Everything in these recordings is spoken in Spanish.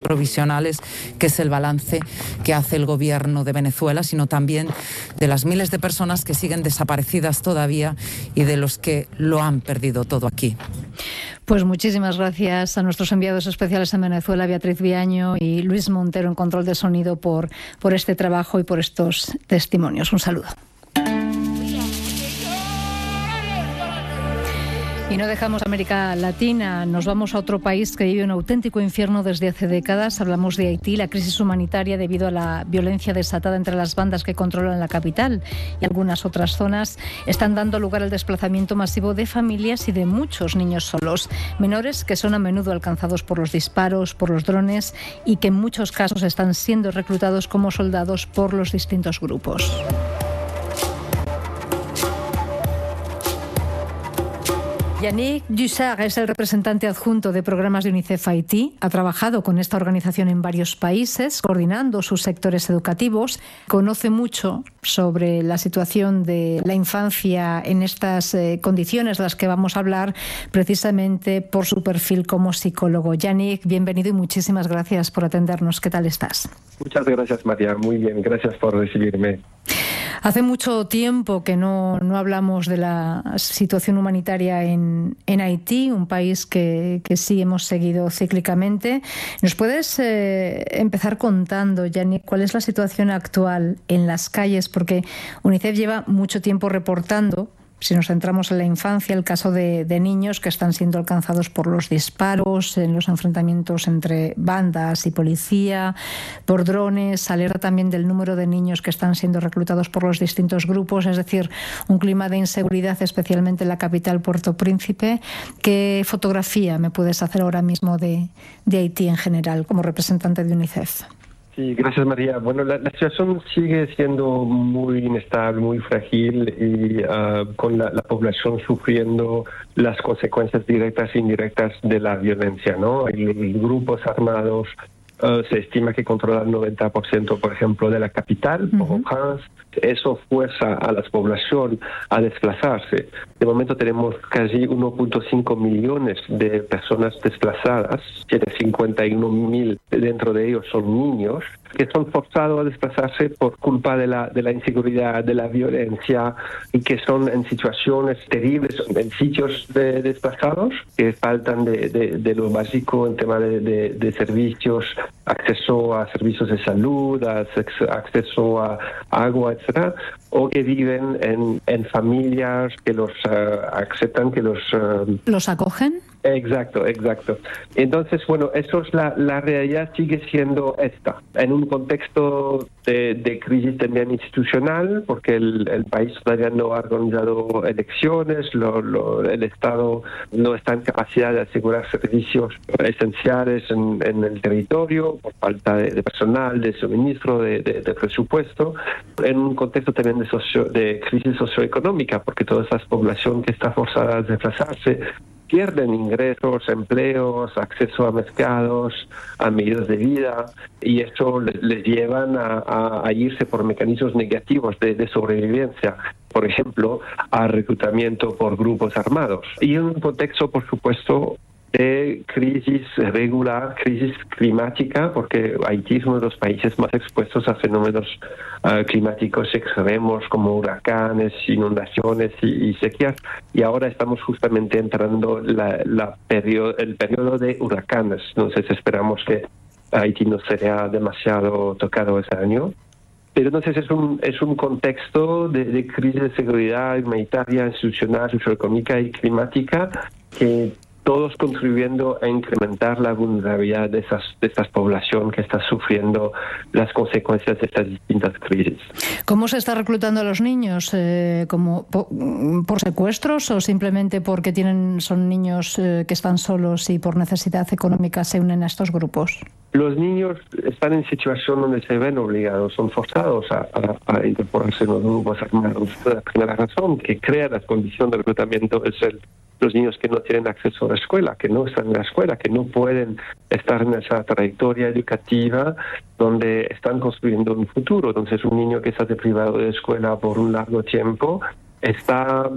provisionales, que es el balance que hace el gobierno de Venezuela, sino también de las miles de personas que siguen desaparecidas todavía y de los que lo han perdido todo aquí. Pues muchísimas gracias a nuestros enviados especiales en Venezuela, Beatriz Viaño y Luis Montero en control de sonido por este trabajo y por estos testimonios. Un saludo. Y no dejamos América Latina, nos vamos a otro país que vive un auténtico infierno desde hace décadas. Hablamos de Haití, la crisis humanitaria debido a la violencia desatada entre las bandas que controlan la capital y algunas otras zonas están dando lugar al desplazamiento masivo de familias y de muchos niños solos, menores que son a menudo alcanzados por los disparos, por los drones y que en muchos casos están siendo reclutados como soldados por los distintos grupos. Yannick Dussart es el representante adjunto de programas de UNICEF Haití. Ha trabajado con esta organización en varios países, coordinando sus sectores educativos. Conoce mucho sobre la situación de la infancia en estas condiciones de las que vamos a hablar, precisamente por su perfil como psicólogo. Yannick, bienvenido y muchísimas gracias por atendernos. ¿Qué tal estás? Muchas gracias, María. Muy bien, gracias por recibirme. Hace mucho tiempo que no hablamos de la situación humanitaria en Haití, un país que sí hemos seguido cíclicamente. ¿Nos puedes empezar contando, Yannick, cuál es la situación actual en las calles? Porque UNICEF lleva mucho tiempo reportando, si nos centramos en la infancia, el caso de niños que están siendo alcanzados por los disparos, en los enfrentamientos entre bandas y policía, por drones, alerta también del número de niños que están siendo reclutados por los distintos grupos, es decir, un clima de inseguridad, especialmente en la capital, Puerto Príncipe. ¿Qué fotografía me puedes hacer ahora mismo de Haití en general, como representante de UNICEF? Sí, gracias, María. Bueno, la situación sigue siendo muy inestable, muy frágil y con la población sufriendo las consecuencias directas e indirectas de la violencia, ¿no? Hay los grupos armados. Se estima que controla el 90%, por ejemplo, de la capital, Port-au-Prince. Eso fuerza a la población a desplazarse. De momento tenemos casi 1.5 millones de personas desplazadas, 51.000 dentro de ellos son niños, que son forzados a desplazarse por culpa de la inseguridad, de la violencia, y que son en situaciones terribles, en sitios desplazados, que faltan de lo básico en tema de servicios, acceso a servicios de salud, acceso a agua, etcétera, o que viven en familias que los aceptan, que los acogen. Exacto. Entonces, bueno, eso es la realidad, sigue siendo esta, en un contexto de crisis también institucional, porque el país todavía no ha organizado elecciones, el Estado no está en capacidad de asegurar servicios esenciales en el territorio, por falta de personal, de suministro, de presupuesto, en un contexto también de crisis socioeconómica, porque toda esa población que está forzada a desplazarse pierden ingresos, empleos, acceso a mercados, a medios de vida, y eso les llevan a irse por mecanismos negativos de sobrevivencia, por ejemplo, a reclutamiento por grupos armados. Y en un contexto, por supuesto, de crisis regular, crisis climática, porque Haití es uno de los países más expuestos a fenómenos climáticos extremos como huracanes, inundaciones y sequías, y ahora estamos justamente entrando el periodo de huracanes. Entonces esperamos que Haití no sea demasiado tocado ese año. Pero entonces es un contexto de crisis de seguridad humanitaria, institucional, socioeconómica y climática, que todos contribuyendo a incrementar la vulnerabilidad de esta población que está sufriendo las consecuencias de estas distintas crisis. ¿Cómo se está reclutando a los niños? ¿Como por secuestros o simplemente porque son niños que están solos y por necesidad económica se unen a estos grupos? Los niños están en situación donde se ven obligados, son forzados a incorporarse en los grupos armados. La primera razón que crea la condición de reclutamiento es los niños que no tienen acceso a la escuela, que no están en la escuela, que no pueden estar en esa trayectoria educativa donde están construyendo un futuro. Entonces, un niño que está deprivado de escuela por un largo tiempo eso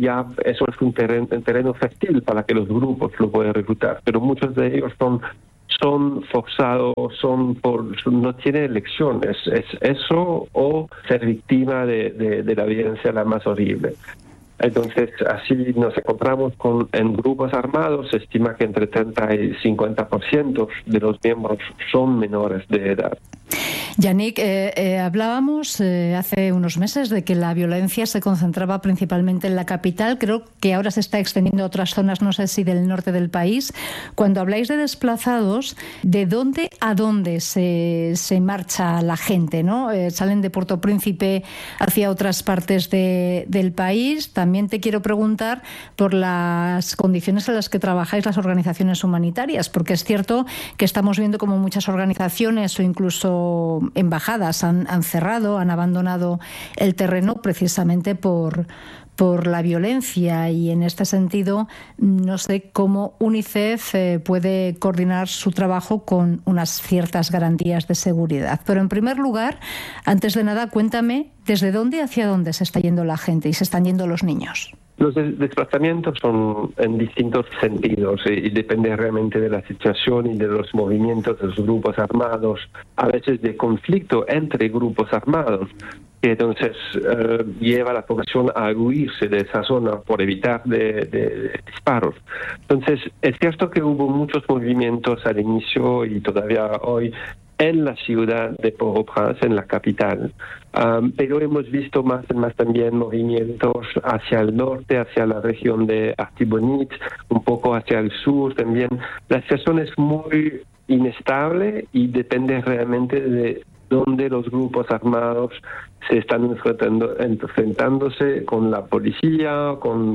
es un terreno fértil para que los grupos lo puedan reclutar, pero muchos de ellos son son forzados, no tienen elección, es eso o ser víctima de la violencia la más horrible. Entonces, así nos encontramos en grupos armados. Se estima que entre 30 y 50% de los miembros son menores de edad. Yannick, hablábamos hace unos meses de que la violencia se concentraba principalmente en la capital. Creo que ahora se está extendiendo a otras zonas, no sé si del norte del país. Cuando habláis de desplazados, ¿de dónde a dónde se marcha la gente, ¿no? ¿Salen de Puerto Príncipe hacia otras partes del país? También te quiero preguntar por las condiciones en las que trabajáis las organizaciones humanitarias, porque es cierto que estamos viendo como muchas organizaciones o incluso embajadas han cerrado, han abandonado el terreno precisamente por la violencia, y en este sentido no sé cómo UNICEF puede coordinar su trabajo con unas ciertas garantías de seguridad. Pero en primer lugar, antes de nada, cuéntame desde dónde hacia dónde se está yendo la gente y se están yendo los niños. Los desplazamientos son en distintos sentidos y depende realmente de la situación y de los movimientos de los grupos armados, a veces de conflicto entre grupos armados, que entonces lleva a la población a huirse de esa zona por evitar de disparos. Entonces, es cierto que hubo muchos movimientos al inicio y todavía hoy en la ciudad de Port-au-Prince, en la capital, pero hemos visto más y más también movimientos hacia el norte, hacia la región de Artibonite, un poco hacia el sur también. La situación es muy inestable y depende realmente de dónde los grupos armados se están enfrentándose con la policía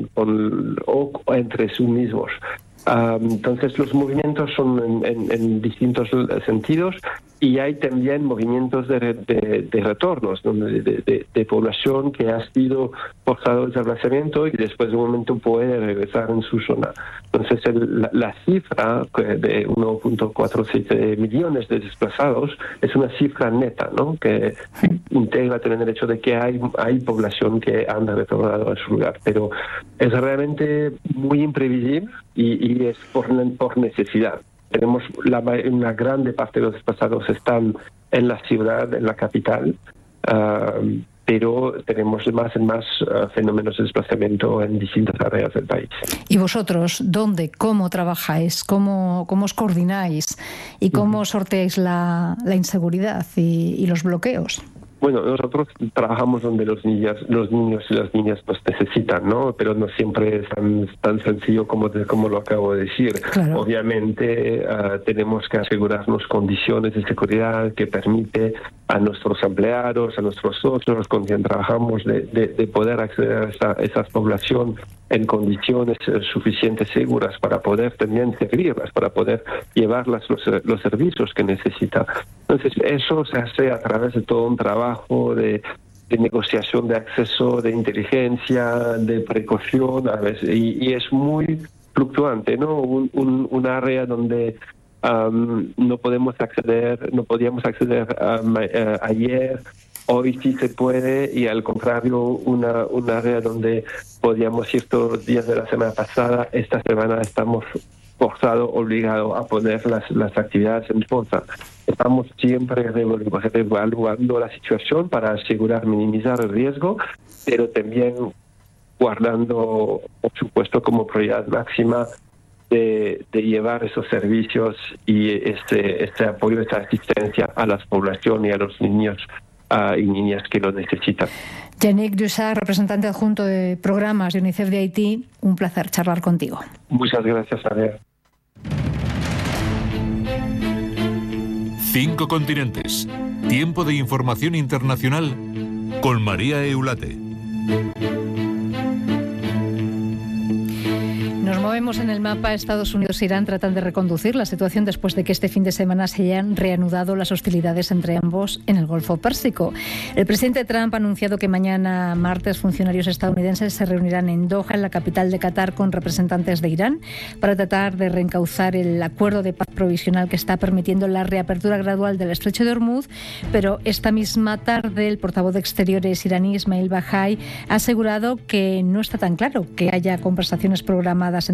o entre sí mismos. Entonces los movimientos son en distintos sentidos, y hay también movimientos de retornos, de población que ha sido forzado el desplazamiento y después de un momento puede regresar en su zona. Entonces la cifra de 1.47 millones de desplazados es una cifra neta, ¿no?, que integra también el hecho de que hay población que han retornado a su lugar, pero es realmente muy imprevisible y es por necesidad. Tenemos una grande parte de los desplazados están en la ciudad, en la capital, pero tenemos más y más fenómenos de desplazamiento en distintas áreas del país. ¿Y vosotros dónde, cómo trabajáis, cómo os coordináis y cómo sorteáis la inseguridad y los bloqueos? Bueno, nosotros trabajamos donde los niños y las niñas nos necesitan, ¿no? Pero no siempre es tan sencillo como lo acabo de decir. Claro. Obviamente tenemos que asegurarnos condiciones de seguridad que permite a nuestros empleados, a nuestros socios con quien trabajamos, de poder acceder a esa población en condiciones suficientes seguras para poder también servirlas, para poder llevarlas los servicios que necesita. Entonces eso se hace a través de todo un trabajo de negociación de acceso, de inteligencia, de precaución a veces, y es muy fluctuante, ¿no? Un área donde no podíamos acceder ayer, hoy sí se puede, y al contrario, un área donde podíamos ir todos los días de la semana pasada, esta semana estamos obligados a poner las actividades en pausa. Estamos siempre evaluando la situación para asegurar, minimizar el riesgo, pero también guardando, por supuesto, como prioridad máxima de llevar esos servicios y este apoyo, esta asistencia a la población y a los niños y niñas que lo necesitan. Yannick Dussart, representante adjunto de programas de UNICEF de Haití, un placer charlar contigo. Muchas gracias, María. 5 continentes. Tiempo de información internacional con María Eulate. Nos movemos en el mapa. Estados Unidos e Irán tratan de reconducir la situación después de que este fin de semana se hayan reanudado las hostilidades entre ambos en el Golfo Pérsico. El presidente Trump ha anunciado que mañana martes funcionarios estadounidenses se reunirán en Doha, en la capital de Qatar, con representantes de Irán para tratar de reencauzar el acuerdo de paz provisional que está permitiendo la reapertura gradual del estrecho de Hormuz. Pero esta misma tarde el portavoz de Exteriores iraní, Ismail Bahai, ha asegurado que no está tan claro que haya conversaciones programadas entre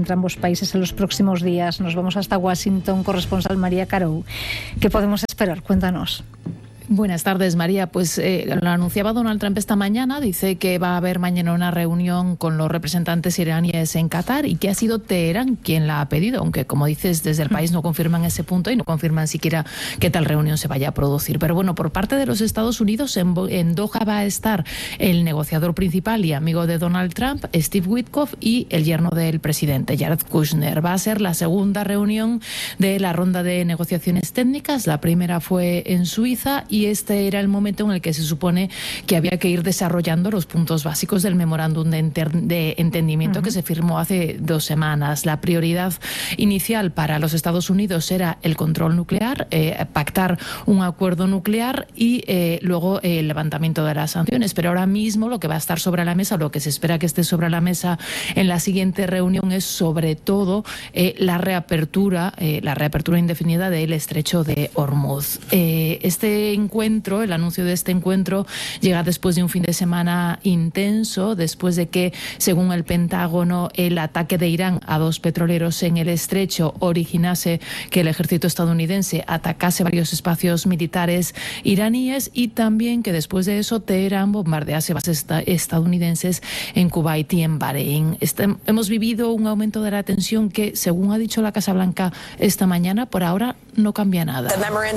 entre ambos países en los próximos días. Nos vamos hasta Washington, corresponsal María Carou. ¿Qué podemos esperar? Cuéntanos. Buenas tardes, María. Pues lo anunciaba Donald Trump esta mañana. Dice que va a haber mañana una reunión con los representantes iraníes en Qatar y que ha sido Teherán quien la ha pedido, aunque, como dices, desde el país no confirman ese punto y no confirman siquiera que tal reunión se vaya a producir. Pero bueno, por parte de los Estados Unidos, en Doha va a estar el negociador principal y amigo de Donald Trump, Steve Witkoff, y el yerno del presidente, Jared Kushner. Va a ser la segunda reunión de la ronda de negociaciones técnicas. La primera fue en Suiza y este era el momento en el que se supone que había que ir desarrollando los puntos básicos del memorándum de entendimiento que se firmó hace 2 semanas. La prioridad inicial para los Estados Unidos era el control nuclear, pactar un acuerdo nuclear y luego el levantamiento de las sanciones. Pero ahora mismo lo que va a estar sobre la mesa, lo que se espera que esté sobre la mesa en la siguiente reunión, es sobre todo la reapertura indefinida del estrecho de Hormuz. El anuncio de este encuentro llega después de un fin de semana intenso, después de que, según el Pentágono, el ataque de Irán a 2 petroleros en el estrecho originase que el ejército estadounidense atacase varios espacios militares iraníes, y también que después de eso Teherán bombardease bases estadounidenses en Kuwait y en Bahrein. Hemos vivido un aumento de la tensión que, según ha dicho la Casa Blanca esta mañana, por ahora no cambia nada.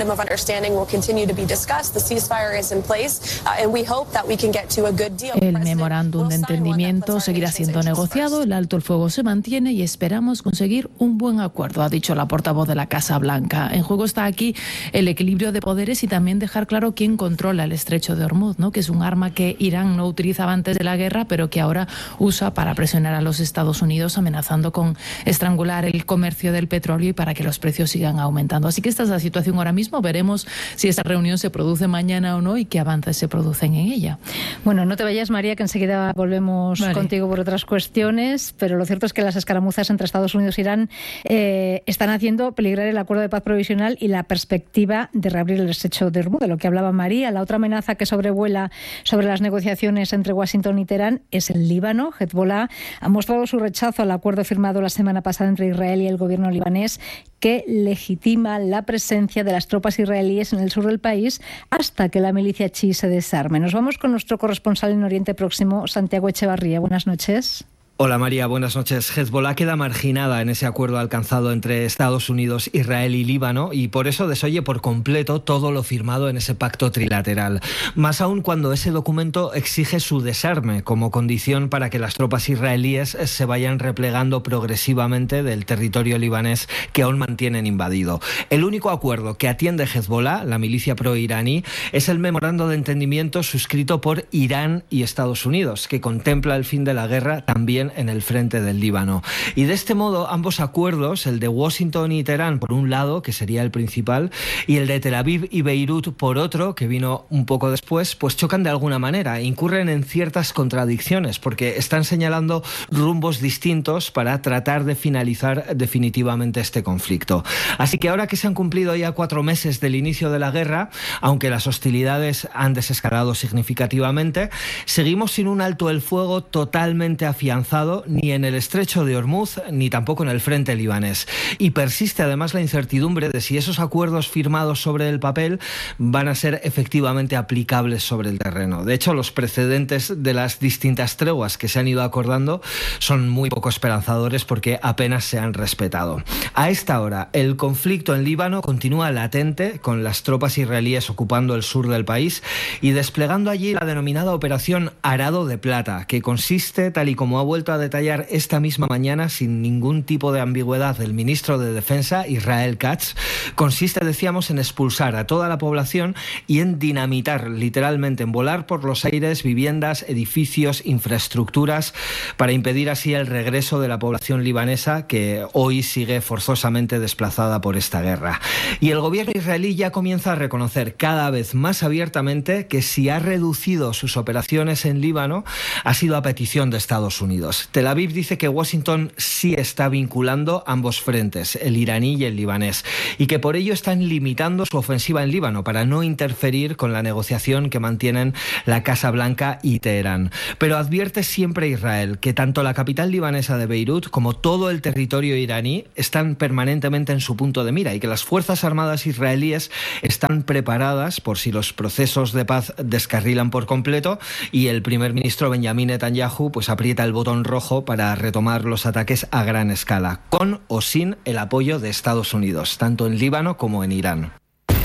El memorándum de entendimiento seguirá siendo negociado, el alto el fuego se mantiene y esperamos conseguir un buen acuerdo, ha dicho la portavoz de la Casa Blanca. En juego está aquí el equilibrio de poderes y también dejar claro quién controla el estrecho de Hormuz, ¿no? Que es un arma que Irán no utilizaba antes de la guerra, pero que ahora usa para presionar a los Estados Unidos, amenazando con estrangular el comercio del petróleo y para que los precios sigan aumentando. Así que esta es la situación ahora mismo. Veremos si esta reunión se produce mañana o no y qué avances se producen en ella. Bueno, no te vayas, María, que enseguida volvemos contigo por otras cuestiones, pero lo cierto es que las escaramuzas entre Estados Unidos e Irán están haciendo peligrar el acuerdo de paz provisional y la perspectiva de reabrir el estrecho de Hormuz, de lo que hablaba María. La otra amenaza que sobrevuela sobre las negociaciones entre Washington y Teherán es el Líbano. Hezbollah ha mostrado su rechazo al acuerdo firmado la semana pasada entre Israel y el gobierno libanés, que legitima la presencia de las tropas israelíes en el sur del país hasta que la milicia chií se desarme. Nos vamos con nuestro corresponsal en Oriente Próximo, Santiago Echevarría. Buenas noches. Hola María, buenas noches. Hezbollah queda marginada en ese acuerdo alcanzado entre Estados Unidos, Israel y Líbano y por eso desoye por completo todo lo firmado en ese pacto trilateral. Más aún cuando ese documento exige su desarme como condición para que las tropas israelíes se vayan replegando progresivamente del territorio libanés que aún mantienen invadido. El único acuerdo que atiende Hezbollah, la milicia pro-iraní, es el memorando de entendimiento suscrito por Irán y Estados Unidos, que contempla el fin de la guerra también en el frente del Líbano. Y de este modo, ambos acuerdos, el de Washington y Teherán por un lado, que sería el principal, y el de Tel Aviv y Beirut por otro, que vino un poco después, pues chocan de alguna manera, incurren en ciertas contradicciones, porque están señalando rumbos distintos para tratar de finalizar definitivamente este conflicto. Así que ahora que se han cumplido ya 4 meses del inicio de la guerra, aunque las hostilidades han desescalado significativamente, seguimos sin un alto el fuego totalmente afianzado ni en el estrecho de Hormuz ni tampoco en el frente libanés. Y persiste además la incertidumbre de si esos acuerdos firmados sobre el papel van a ser efectivamente aplicables sobre el terreno. De hecho, los precedentes de las distintas treguas que se han ido acordando son muy poco esperanzadores porque apenas se han respetado. A esta hora, el conflicto en Líbano continúa latente, con las tropas israelíes ocupando el sur del país y desplegando allí la denominada Operación Arado de Plata, que consiste, tal y como ha vuelto a detallar esta misma mañana sin ningún tipo de ambigüedad el ministro de Defensa, Israel Katz, consiste, decíamos, en expulsar a toda la población y en dinamitar, literalmente, en volar por los aires viviendas, edificios, infraestructuras, para impedir así el regreso de la población libanesa que hoy sigue forzosamente desplazada por esta guerra. Y el gobierno israelí ya comienza a reconocer cada vez más abiertamente que si ha reducido sus operaciones en Líbano ha sido a petición de Estados Unidos. Unidos. Tel Aviv dice que Washington sí está vinculando ambos frentes, el iraní y el libanés, y que por ello están limitando su ofensiva en Líbano para no interferir con la negociación que mantienen la Casa Blanca y Teherán. Pero advierte siempre Israel que tanto la capital libanesa de Beirut como todo el territorio iraní están permanentemente en su punto de mira y que las Fuerzas Armadas israelíes están preparadas por si los procesos de paz descarrilan por completo y el primer ministro Benjamin Netanyahu pues aprieta el botón rojo para retomar los ataques a gran escala, con o sin el apoyo de Estados Unidos, tanto en Líbano como en Irán.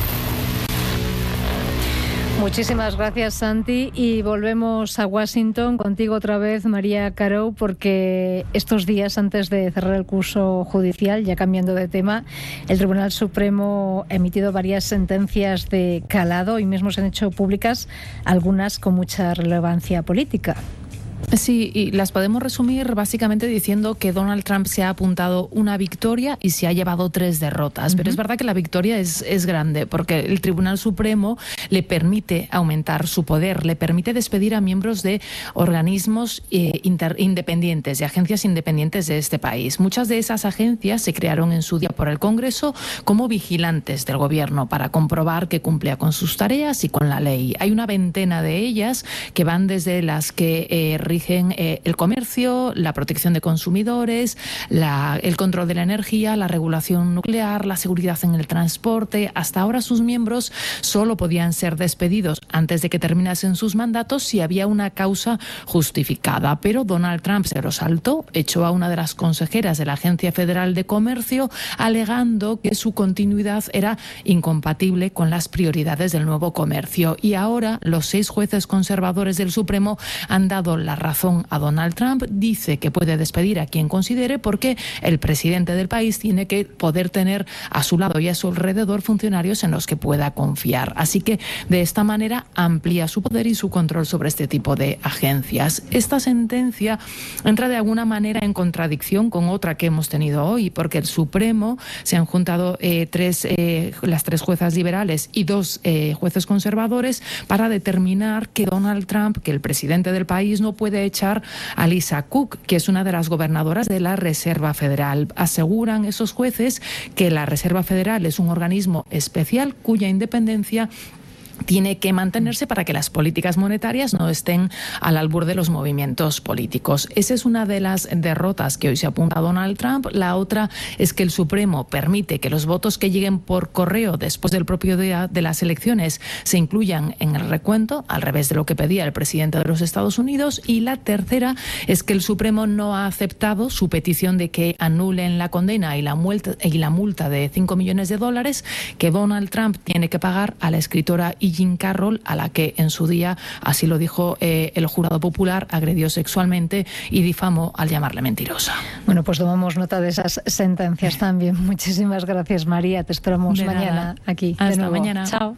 Muchísimas gracias, Santi, y volvemos a Washington contigo otra vez, María Caro, porque estos días antes de cerrar el curso judicial, ya cambiando de tema, el Tribunal Supremo ha emitido varias sentencias de calado y mismo se han hecho públicas algunas con mucha relevancia política. Sí, y las podemos resumir básicamente diciendo que Donald Trump se ha apuntado una victoria y se ha llevado 3 derrotas. Pero es verdad que la victoria es grande porque el Tribunal Supremo le permite aumentar su poder, le permite despedir a miembros de organismos independientes, de agencias independientes de este país. Muchas de esas agencias se crearon en su día por el Congreso como vigilantes del gobierno para comprobar que cumplía con sus tareas y con la ley. Hay una veintena de ellas que van desde las que rigen el comercio, la protección de consumidores, el control de la energía, la regulación nuclear, la seguridad en el transporte. Hasta ahora sus miembros solo podían ser despedidos antes de que terminasen sus mandatos si había una causa justificada. Pero Donald Trump se lo saltó, echó a una de las consejeras de la Agencia Federal de Comercio alegando que su continuidad era incompatible con las prioridades del nuevo comercio. Y ahora los 6 jueces conservadores del Supremo han dado la razón a Donald Trump. Dice que puede despedir a quien considere porque el presidente del país tiene que poder tener a su lado y a su alrededor funcionarios en los que pueda confiar. Así que de esta manera amplía su poder y su control sobre este tipo de agencias. Esta sentencia entra de alguna manera en contradicción con otra que hemos tenido hoy, porque el Supremo se han juntado las 3 juezas liberales y 2 jueces conservadores para determinar que Donald Trump, que el presidente del país, no puede echar a Lisa Cook, que es una de las gobernadoras de la Reserva Federal. Aseguran esos jueces que la Reserva Federal es un organismo especial cuya independencia tiene que mantenerse para que las políticas monetarias no estén al albur de los movimientos políticos. Esa es una de las derrotas que hoy se apunta a Donald Trump. La otra es que el Supremo permite que los votos que lleguen por correo después del propio día de las elecciones se incluyan en el recuento, al revés de lo que pedía el presidente de los Estados Unidos. Y la tercera es que el Supremo no ha aceptado su petición de que anulen la condena y la multa de $5 millones que Donald Trump tiene que pagar a la escritora Jean Carroll, a la que en su día, así lo dijo el jurado popular, agredió sexualmente y difamó al llamarle mentirosa. Bueno, pues tomamos nota de esas sentencias también. Muchísimas gracias, María. Te esperamos mañana aquí. Hasta mañana. Chao.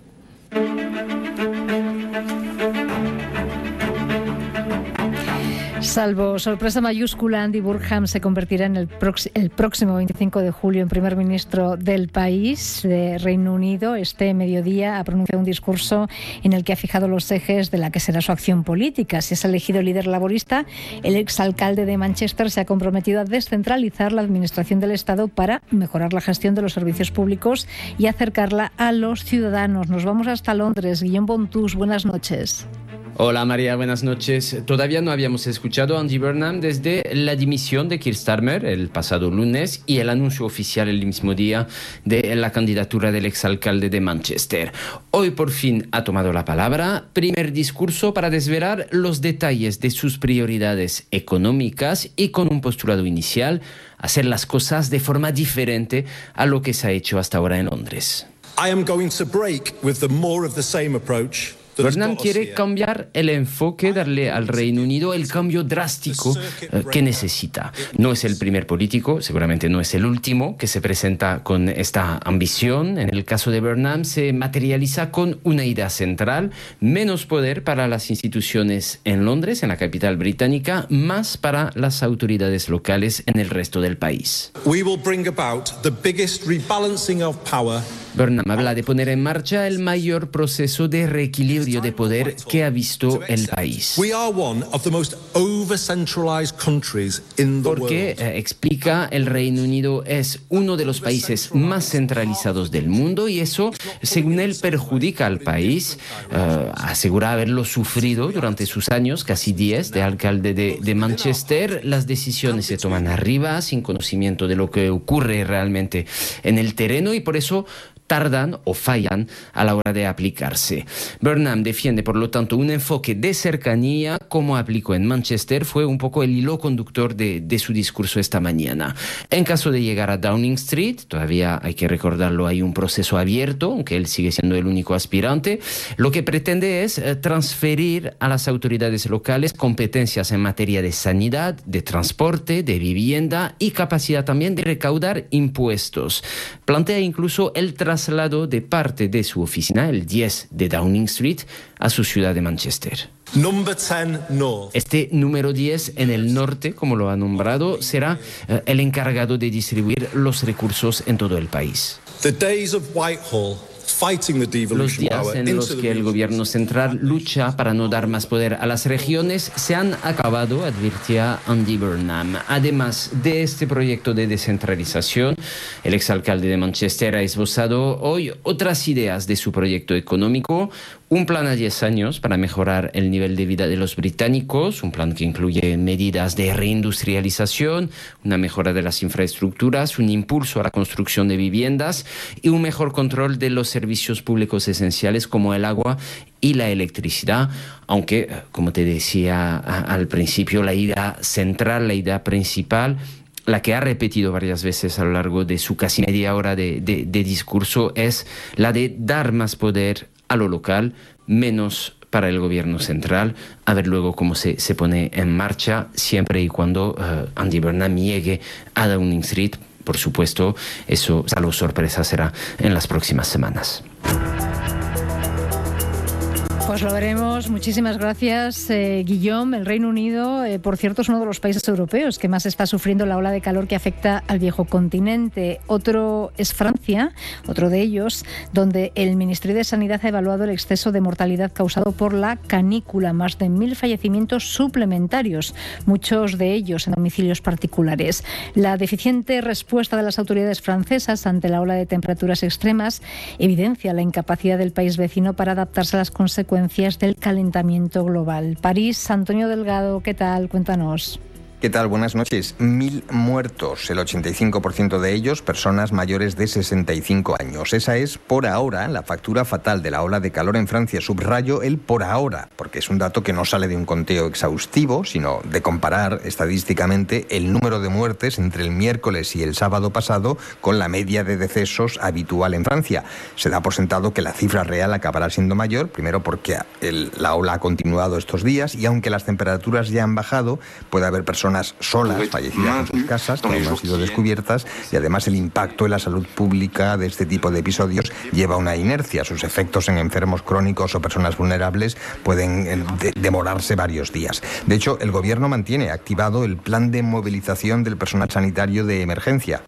Salvo sorpresa mayúscula, Andy Burnham se convertirá en el próximo 25 de julio en primer ministro del país, de Reino Unido. Este mediodía ha pronunciado un discurso en el que ha fijado los ejes de la que será su acción política. Si es elegido líder laborista, el exalcalde de Manchester se ha comprometido a descentralizar la administración del Estado para mejorar la gestión de los servicios públicos y acercarla a los ciudadanos. Nos vamos hasta Londres. Guillaume Bontus, buenas noches. Hola María, buenas noches. Todavía no habíamos escuchado a Andy Burnham desde la dimisión de Keir Starmer el pasado lunes y el anuncio oficial el mismo día de la candidatura del exalcalde de Manchester. Hoy por fin ha tomado la palabra, primer discurso para desvelar los detalles de sus prioridades económicas y con un postulado inicial, hacer las cosas de forma diferente a lo que se ha hecho hasta ahora en Londres. I am going to break with the more of the same approach. Burnham quiere cambiar el enfoque, darle al Reino Unido el cambio drástico que necesita. No es el primer político, seguramente no es el último, que se presenta con esta ambición. En el caso de Burnham se materializa con una idea central: menos poder para las instituciones en Londres, en la capital británica, más para las autoridades locales en el resto del país. We will bring about the biggest rebalancing of power. Burnham habla de poner en marcha el mayor proceso de reequilibrio de poder que ha visto el país. Porque, explica, el Reino Unido es uno de los países más centralizados del mundo y eso, según él, perjudica al país. Asegura haberlo sufrido durante sus años, casi 10, de alcalde de Manchester. Las decisiones se toman arriba, sin conocimiento de lo que ocurre realmente en el terreno, y por eso tardan o fallan a la hora de aplicarse. Burnham defiende, por lo tanto, un enfoque de cercanía, como aplicó en Manchester. Fue un poco el hilo conductor de su discurso esta mañana. En caso de llegar a Downing Street, todavía hay que recordarlo, hay un proceso abierto, aunque él sigue siendo el único aspirante. Lo que pretende es transferir a las autoridades locales competencias en materia de sanidad, de transporte, de vivienda y capacidad también de recaudar impuestos. Plantea incluso el traslado de parte de su oficina, el 10 de Downing Street, a su ciudad de Manchester. Este número 10 en el norte, como lo ha nombrado, será el encargado de distribuir los recursos en todo el país. Los días en los que el gobierno central lucha para no dar más poder a las regiones se han acabado, advirtía Andy Burnham. Además de este proyecto de descentralización, el exalcalde de Manchester ha esbozado hoy otras ideas de su proyecto económico. Un plan a 10 años para mejorar el nivel de vida de los británicos, un plan que incluye medidas de reindustrialización, una mejora de las infraestructuras, un impulso a la construcción de viviendas y un mejor control de los servicios públicos esenciales como el agua y la electricidad, aunque, como te decía al principio, la idea central, la idea principal, la que ha repetido varias veces a lo largo de su casi media hora de discurso, es la de dar más poder a lo local, menos para el gobierno central. A ver luego cómo se pone en marcha, siempre y cuando Andy Burnham llegue a Downing Street. Por supuesto, eso, salvo sorpresa, será en las próximas semanas. Pues lo veremos. Muchísimas gracias, Guillaume. El Reino Unido, por cierto, es uno de los países europeos que más está sufriendo la ola de calor que afecta al viejo continente. Otro es Francia, otro de ellos, donde el Ministerio de Sanidad ha evaluado el exceso de mortalidad causado por la canícula. Más de 1.000 fallecimientos suplementarios, muchos de ellos en domicilios particulares. La deficiente respuesta de las autoridades francesas ante la ola de temperaturas extremas evidencia la incapacidad del país vecino para adaptarse a las consecuencias del calentamiento global. París, Antonio Delgado, ¿qué tal? Cuéntanos. ¿Qué tal? Buenas noches. 1.000 muertos, el 85% de ellos personas mayores de 65 años. Esa es, por ahora, la factura fatal de la ola de calor en Francia. Subrayo el por ahora, porque es un dato que no sale de un conteo exhaustivo, sino de comparar estadísticamente el número de muertes entre el miércoles y el sábado pasado con la media de decesos habitual en Francia. Se da por sentado que la cifra real acabará siendo mayor, primero porque la ola ha continuado estos días y aunque las temperaturas ya han bajado, puede haber personas solas fallecidas en sus casas que aún no han sido descubiertas, y además el impacto en la salud pública de este tipo de episodios lleva una inercia. Sus efectos en enfermos crónicos o personas vulnerables pueden demorarse varios días. De hecho, el gobierno mantiene activado el plan de movilización del personal sanitario de emergencia.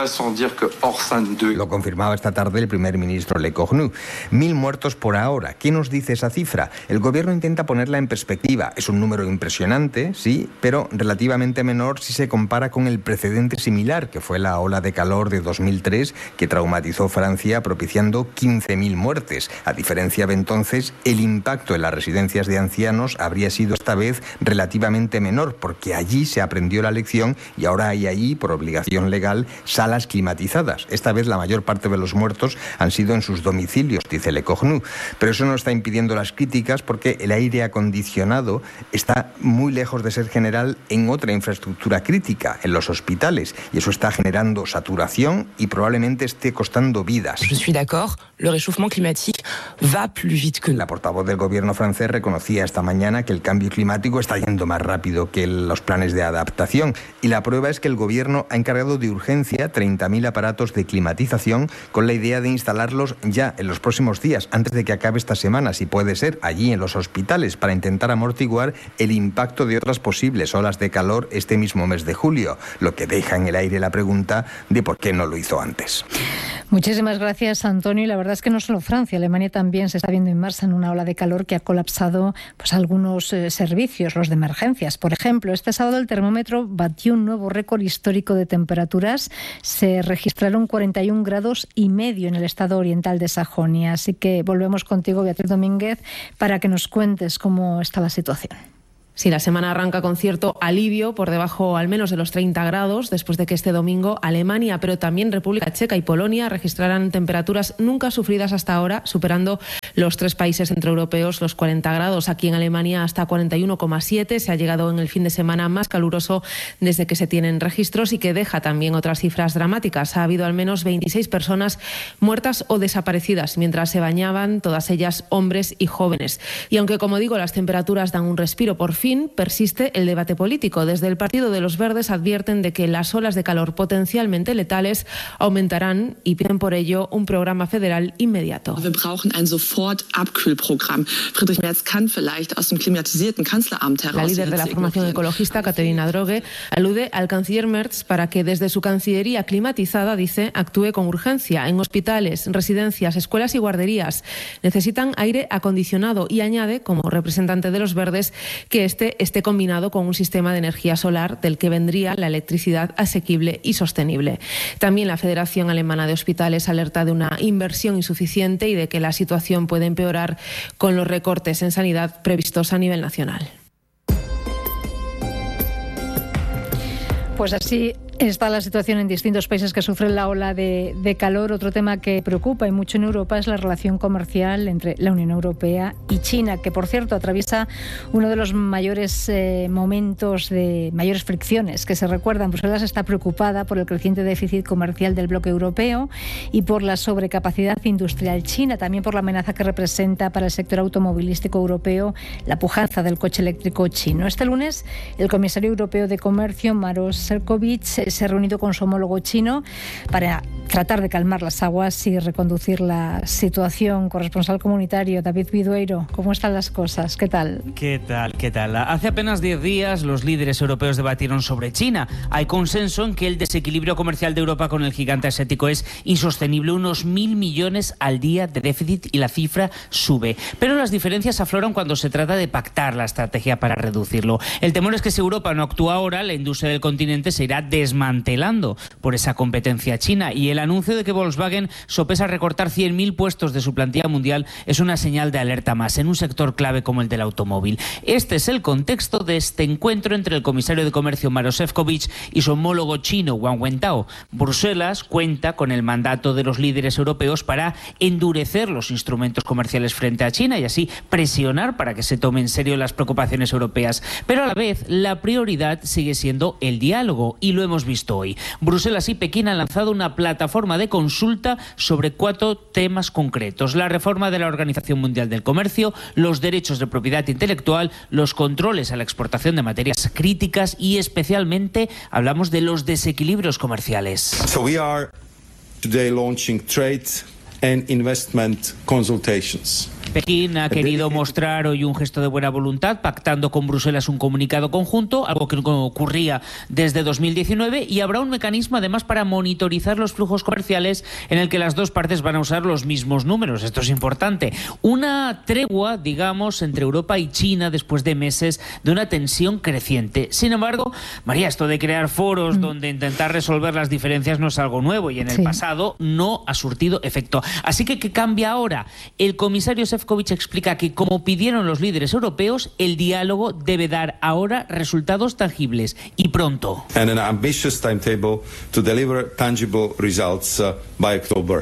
Lo confirmaba esta tarde el primer ministro Le Cornu. 1.000 muertos por ahora. ¿Qué nos dice esa cifra? El gobierno intenta ponerla en perspectiva. Es un número impresionante, sí, pero relativamente menor si se compara con el precedente similar, que fue la ola de calor de 2003, que traumatizó Francia propiciando 15.000 muertes. A diferencia de entonces, el impacto en las residencias de ancianos habría sido esta vez relativamente menor, porque allí se aprendió la lección y ahora hay allí, por obligación legal, salas climatizadas. Esta vez la mayor parte de los muertos han sido en sus domicilios, dice Le Cornu. Pero eso no está impidiendo las críticas, porque el aire acondicionado está muy lejos de ser general en otra infraestructura crítica, en los hospitales, y eso está generando saturación y probablemente esté costando vidas. Je suis d'accord, le réchauffement climatique va plus vite que nous. La portavoz del gobierno francés reconocía esta mañana que el cambio climático está yendo más rápido que los planes de adaptación, y la prueba es que el gobierno ha encargado de urgencia 30.000 aparatos de climatización con la idea de instalarlos ya en los próximos días, antes de que acabe esta semana, si puede ser, allí en los hospitales, para intentar amortiguar el impacto de otras posibles olas de calor calor este mismo mes de julio, lo que deja en el aire la pregunta de por qué no lo hizo antes. Muchísimas gracias, Antonio. Y la verdad es que no solo Francia, Alemania también se está viendo inmersa en una ola de calor que ha colapsado algunos servicios, los de emergencias. Por ejemplo, este sábado el termómetro batió un nuevo récord histórico de temperaturas. Se registraron 41,5 grados en el estado oriental de Sajonia. Así que volvemos contigo, Beatriz Domínguez, para que nos cuentes cómo está la situación. Sí, la semana arranca con cierto alivio, por debajo al menos de los 30 grados, después de que este domingo Alemania, pero también República Checa y Polonia registraran temperaturas nunca sufridas hasta ahora, superando los 3 países centroeuropeos los 40 grados. Aquí en Alemania hasta 41,7. Se ha llegado en el fin de semana más caluroso desde que se tienen registros y que deja también otras cifras dramáticas. Ha habido al menos 26 personas muertas o desaparecidas mientras se bañaban, todas ellas hombres y jóvenes. Y aunque, como digo, las temperaturas dan un respiro, por fin persiste el debate político. Desde el Partido de los Verdes advierten de que las olas de calor potencialmente letales aumentarán y piden por ello un programa federal inmediato. Wir brauchen ein Sofort-Abkühlprogramm. Friedrich Merz kann vielleicht aus dem klimatisierten Kanzleramt heraus. La líder de la formación ecologista, Katerina Droge, alude al canciller Merz para que desde su cancillería climatizada, dice, actúe con urgencia en hospitales, residencias, escuelas y guarderías. Necesitan aire acondicionado y añade, como representante de los Verdes, que este esté combinado con un sistema de energía solar del que vendría la electricidad asequible y sostenible. También la Federación Alemana de Hospitales alerta de una inversión insuficiente y de que la situación puede empeorar con los recortes en sanidad previstos a nivel nacional. Pues así está la situación en distintos países que sufren la ola de calor. Otro tema que preocupa y mucho en Europa es la relación comercial entre la Unión Europea y China, que por cierto atraviesa uno de los mayores momentos de mayores fricciones que se recuerdan. Bruselas está preocupada por el creciente déficit comercial del bloque europeo y por la sobrecapacidad industrial china, también por la amenaza que representa para el sector automovilístico europeo la pujanza del coche eléctrico chino. Este lunes el comisario europeo de Comercio, Maroš Šefčovič, se ha reunido con su homólogo chino para tratar de calmar las aguas y reconducir la situación. Corresponsal comunitario David Vidueiro, ¿cómo están las cosas? ¿Qué tal? ¿Qué tal? Hace apenas 10 días los líderes europeos debatieron sobre China. Hay consenso en que el desequilibrio comercial de Europa con el gigante asiático es insostenible, unos 1.000 millones al día de déficit y la cifra sube. Pero las diferencias afloran cuando se trata de pactar la estrategia para reducirlo. El temor es que si Europa no actúa ahora, la industria del continente se irá desmantelando por esa competencia china, y el anuncio de que Volkswagen sopesa recortar 100.000 puestos de su plantilla mundial es una señal de alerta más en un sector clave como el del automóvil. Este es el contexto de este encuentro entre el comisario de Comercio Maroš Šefčovič y su homólogo chino Wang Wentao. Bruselas cuenta con el mandato de los líderes europeos para endurecer los instrumentos comerciales frente a China y así presionar para que se tomen en serio las preocupaciones europeas. Pero a la vez la prioridad sigue siendo el diálogo, y lo hemos visto hoy. Bruselas y Pekín han lanzado una plataforma de consulta sobre 4 temas concretos: la reforma de la Organización Mundial del Comercio, los derechos de propiedad intelectual, los controles a la exportación de materias críticas y especialmente hablamos de los desequilibrios comerciales. So we are today launching trade and investment consultations. Pekín ha querido mostrar hoy un gesto de buena voluntad, pactando con Bruselas un comunicado conjunto, algo que no ocurría desde 2019, y habrá un mecanismo además para monitorizar los flujos comerciales en el que las dos partes van a usar los mismos números. Esto es importante. Una tregua, digamos, entre Europa y China después de meses de una tensión creciente. Sin embargo, María, esto de crear foros donde intentar resolver las diferencias no es algo nuevo y en el pasado no ha surtido efecto. Así que, ¿qué cambia ahora? El comisario Šefčovič explica que, como pidieron los líderes europeos, el diálogo debe dar ahora resultados tangibles y pronto. And an ambitious timetable to deliver tangible results by October.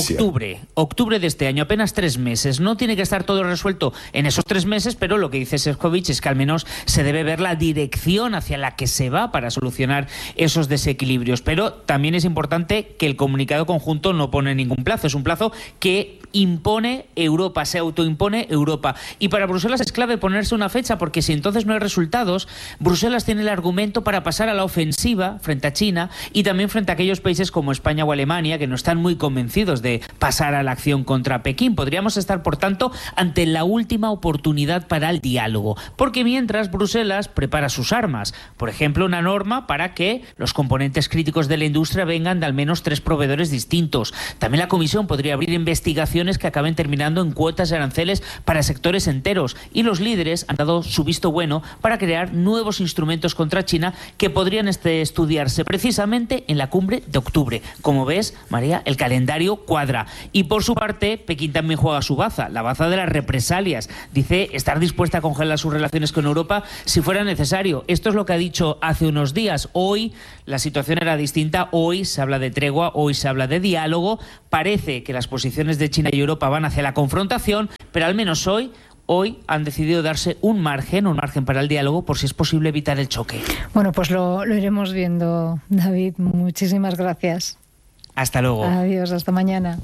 Octubre de este año, apenas 3 meses. No tiene que estar todo resuelto en esos 3 meses, pero lo que dice Šefčovič es que al menos se debe ver la dirección hacia la que se va para solucionar esos desequilibrios. Pero también es importante que el comunicado conjunto no pone ningún plazo. Es un plazo que impone Europa, se autoimpone Europa. Y para Bruselas es clave ponerse una fecha, porque si entonces no hay resultados, Bruselas tiene el argumento para pasar a la ofensiva frente a China y también frente a aquellos países como España o Alemania que no están muy convencidos Unidos de pasar a la acción contra Pekín. Podríamos estar, por tanto, ante la última oportunidad para el diálogo, porque mientras Bruselas prepara sus armas, por ejemplo, una norma para que los componentes críticos de la industria vengan de al menos 3 proveedores distintos. También la Comisión podría abrir investigaciones que acaben terminando en cuotas y aranceles para sectores enteros, y los líderes han dado su visto bueno para crear nuevos instrumentos contra China que podrían estudiarse precisamente en la cumbre de octubre. Como ves, María, el calendario cuadra. Y por su parte, Pekín también juega su baza, la baza de las represalias. Dice estar dispuesta a congelar sus relaciones con Europa si fuera necesario. Esto es lo que ha dicho hace unos días. Hoy la situación era distinta, hoy se habla de tregua, hoy se habla de diálogo. Parece que las posiciones de China y Europa van hacia la confrontación, pero al menos hoy han decidido darse un margen para el diálogo por si es posible evitar el choque. Bueno, pues lo iremos viendo, David. Muchísimas gracias. Hasta luego. Adiós, hasta mañana.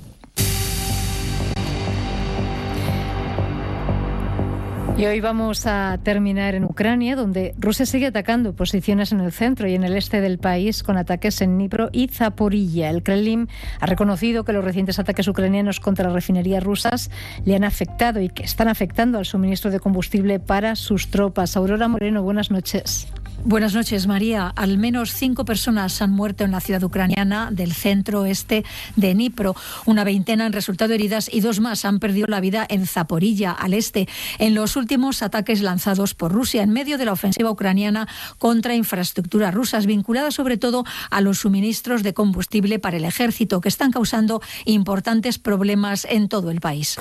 Y hoy vamos a terminar en Ucrania, donde Rusia sigue atacando posiciones en el centro y en el este del país con ataques en Dnipro y Zaporilla. El Kremlin ha reconocido que los recientes ataques ucranianos contra las refinerías rusas le han afectado y que están afectando al suministro de combustible para sus tropas. Aurora Moreno, buenas noches. Buenas noches, María. Al menos 5 personas han muerto en la ciudad ucraniana del centro-oeste de Dnipro. Una veintena han resultado heridas y 2 más han perdido la vida en Zaporilla, al este, en los últimos ataques lanzados por Rusia en medio de la ofensiva ucraniana contra infraestructuras rusas, vinculadas sobre todo a los suministros de combustible para el ejército, que están causando importantes problemas en todo el país.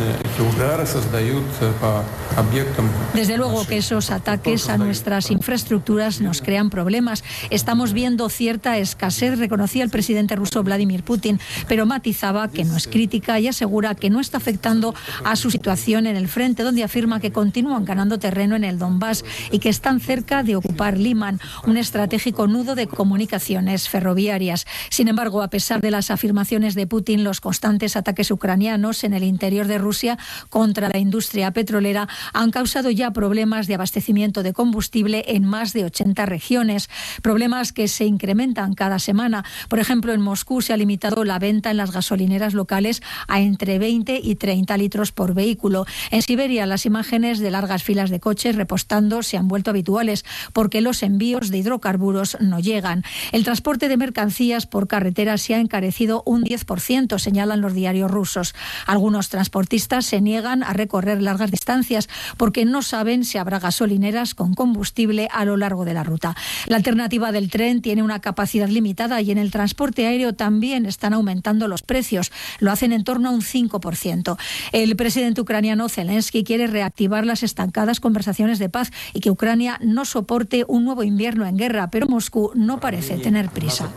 Desde luego que esos ataques a nuestras infraestructuras nos crean problemas. Estamos viendo cierta escasez, reconocía el presidente ruso Vladimir Putin, pero matizaba que no es crítica y asegura que no está afectando a su situación en el frente, donde afirma que continúan ganando terreno en el Donbass y que están cerca de ocupar Liman, un estratégico nudo de comunicaciones ferroviarias. Sin embargo, a pesar de las afirmaciones de Putin, los constantes ataques ucranianos en el interior de Rusia contra la industria petrolera han causado ya problemas de abastecimiento de combustible en más de 80 regiones, problemas que se incrementan cada semana. Por ejemplo, en Moscú se ha limitado la venta en las gasolineras locales a entre 20 y 30 litros por vehículo. En Siberia, las imágenes de largas filas de coches repostando se han vuelto habituales porque los envíos de hidrocarburos no llegan. El transporte de mercancías por carretera se ha encarecido un 10%, señalan los diarios rusos. Algunos transportistas se niegan a recorrer largas distancias porque no saben si habrá gasolineras con combustible a lo largo de la ruta. La alternativa del tren tiene una capacidad limitada y en el transporte aéreo también están aumentando los precios. Lo hacen en torno a un 5%. El presidente ucraniano Zelensky quiere reactivar las estancadas conversaciones de paz y que Ucrania no soporte un nuevo invierno en guerra, pero Moscú no parece tener prisa.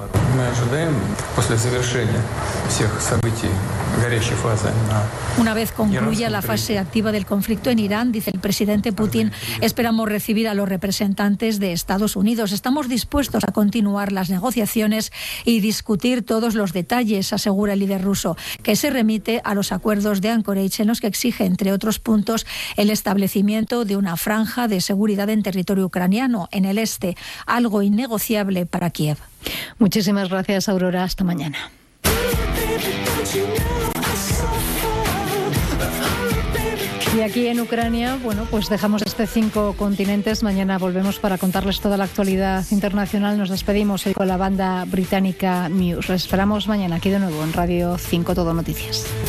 Una vez concluya la fase activa del conflicto en Irán, dice el presidente Putin, esperamos recibir a los representantes de Estados Unidos. Estamos dispuestos a continuar las negociaciones y discutir todos los detalles, asegura el líder ruso, que se remite a los acuerdos de Anchorage en los que exige, entre otros puntos, el establecimiento de una franja de seguridad en territorio ucraniano, en el este, algo innegociable para Kiev. Muchísimas gracias, Aurora. Hasta mañana. Y aquí en Ucrania, bueno, pues dejamos 5 continentes. Mañana volvemos para contarles toda la actualidad internacional. Nos despedimos hoy con la banda británica Muse. Les esperamos mañana aquí de nuevo en Radio 5 Todo Noticias.